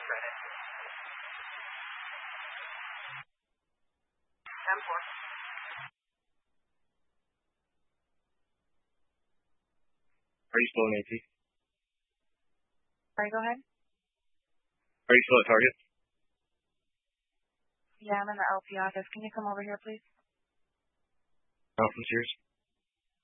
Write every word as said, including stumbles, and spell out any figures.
ten four. Are you still in A T? Sorry, go ahead. Are you still at Target? Yeah, I'm in the L P office. Can you come over here, please? No, from Sears.